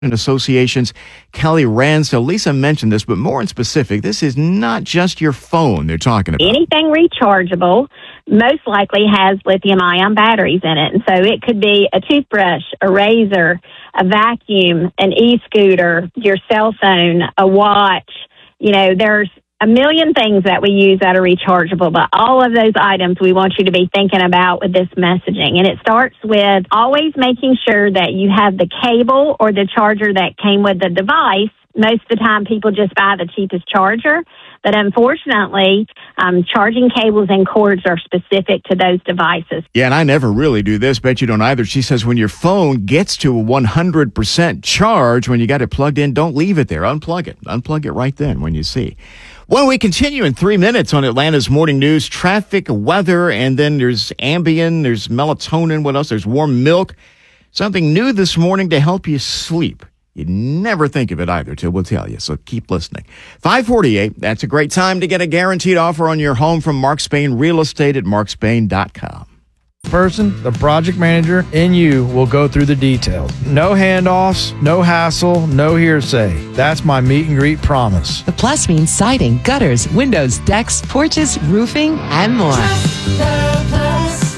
Association's Kelly Ransdell. Lisa mentioned this, but more in specific, this is not just your phone they're talking about. Anything rechargeable most likely has lithium-ion batteries in it. And so it could be a toothbrush, a razor, a vacuum, an e-scooter, your cell phone, a watch. You know, there's a million things that we use that are rechargeable, but all of those items we want you to be thinking about with this messaging. And it starts with always making sure that you have the cable or the charger that came with the device. Most of the time people just buy the cheapest charger, but unfortunately, charging cables and cords are specific to those devices. Yeah, and I never really do this. Bet you don't either. She says when your phone gets to a 100% charge, when you got it plugged in, don't leave it there. Unplug it. Unplug it right then when you see. Well, we continue in 3 minutes on Atlanta's Morning News, traffic, weather, and then there's Ambien, there's melatonin, what else? There's warm milk. Something new this morning to help you sleep. You'd never think of it either till we'll tell you, so keep listening. 5:48, that's a great time to get a guaranteed offer on your home from Mark Spain Real Estate at markspain.com. Person, the project manager, and you will go through the details. No handoffs, no hassle, no hearsay. That's my meet and greet promise. The Plus means siding, gutters, windows, decks, porches, roofing, and more. Trust the Plus.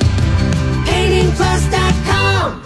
PaintingPlus.com.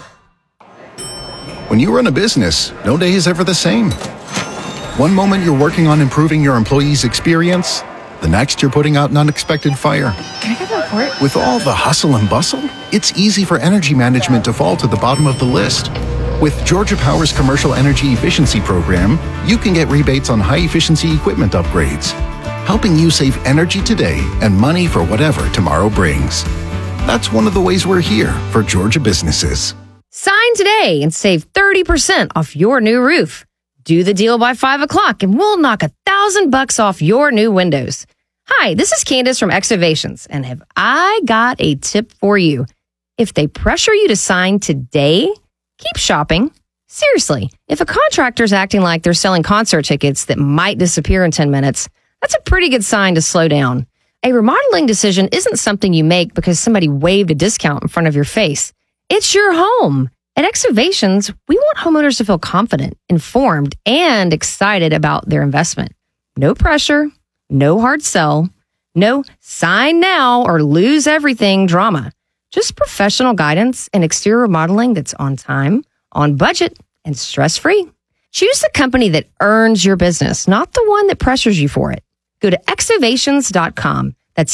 When you run a business, no day is ever the same. One moment you're working on improving your employees' experience, the next you're putting out an unexpected fire. Can I get the report? With all the hustle and bustle, it's easy for energy management to fall to the bottom of the list. With Georgia Power's Commercial Energy Efficiency Program, you can get rebates on high-efficiency equipment upgrades, helping you save energy today and money for whatever tomorrow brings. That's one of the ways we're here for Georgia businesses. Sign today and save 30% off your new roof. Do the deal by 5 o'clock and we'll knock $1,000 off your new windows. Hi, this is Candace from Excavations, and have I got a tip for you. If they pressure you to sign today, keep shopping. Seriously, if a contractor's acting like they're selling concert tickets that might disappear in 10 minutes, that's a pretty good sign to slow down. A remodeling decision isn't something you make because somebody waved a discount in front of your face. It's your home. At Excavations, we want homeowners to feel confident, informed, and excited about their investment. No pressure, no hard sell, no sign now or lose everything drama. Just professional guidance and exterior remodeling that's on time, on budget, and stress-free. Choose the company that earns your business, not the one that pressures you for it. Go to excavations.com. That's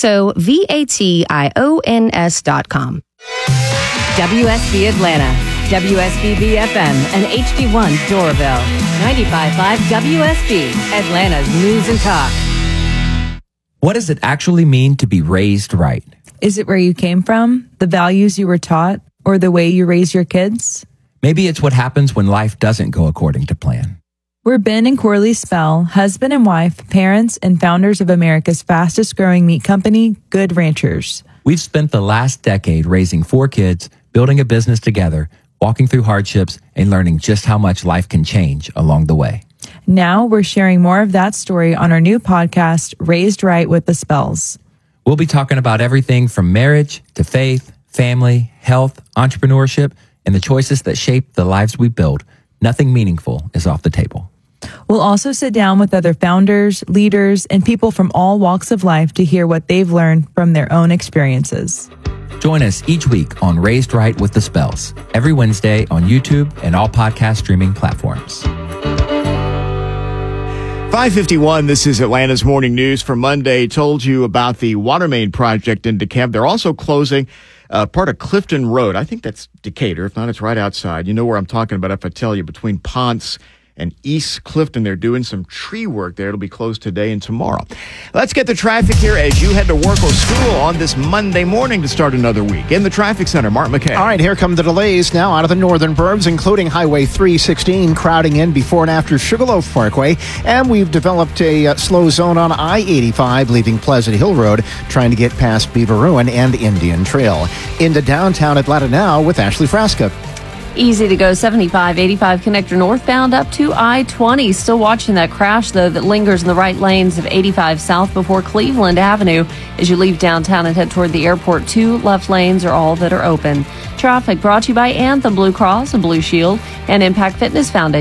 EXOVATIONS.com. WSB Atlanta, WSB FM, and HD1 Doraville. 95.5 WSB, Atlanta's News and Talk. What does it actually mean to be raised right? Is it where you came from, the values you were taught, or the way you raise your kids? Maybe it's what happens when life doesn't go according to plan. We're Ben and Corley Spell, husband and wife, parents, and founders of America's fastest growing meat company, Good Ranchers. We've spent the last decade raising 4 kids, building a business together, walking through hardships, and learning just how much life can change along the way. Now we're sharing more of that story on our new podcast, Raised Right with the Spells. We'll be talking about everything from marriage to faith, family, health, entrepreneurship, and the choices that shape the lives we build. Nothing meaningful is off the table. We'll also sit down with other founders, leaders, and people from all walks of life to hear what they've learned from their own experiences. Join us each week on Raised Right with the Spells, every Wednesday on YouTube and all podcast streaming platforms. 5:51, this is Atlanta's Morning News for Monday. Told you about the water main project in DeKalb. They're also closing part of Clifton Road. I think that's Decatur. If not, it's right outside. You know where I'm talking about if I tell you, between Ponce and East Clifton. They're doing some tree work there. It'll be closed today and tomorrow. Let's get the traffic here as you head to work or school on this Monday morning to start another week. In the traffic center, Mark McKay. All right, here come the delays now out of the northern burbs, including Highway 316 crowding in before and after Sugarloaf Parkway. And we've developed a slow zone on I-85 leaving Pleasant Hill Road, trying to get past Beaver Ruin and Indian Trail. Into downtown Atlanta now with Ashley Frasca. Easy to go 75, 85 connector northbound up to I-20. Still watching that crash, though, that lingers in the right lanes of 85 south before Cleveland Avenue. As you leave downtown and head toward the airport, 2 left lanes are all that are open. Traffic brought to you by Anthem Blue Cross and Blue Shield and Impact Fitness Foundation.